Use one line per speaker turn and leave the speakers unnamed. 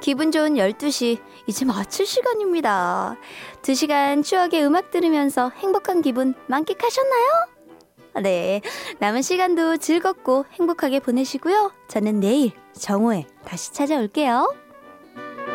기분 좋은 12시, 이제 마칠 시간입니다. 2시간 추억의 음악 들으면서 행복한 기분 만끽하셨나요? 네, 남은 시간도 즐겁고 행복하게 보내시고요. 저는 내일 정오에 다시 찾아올게요.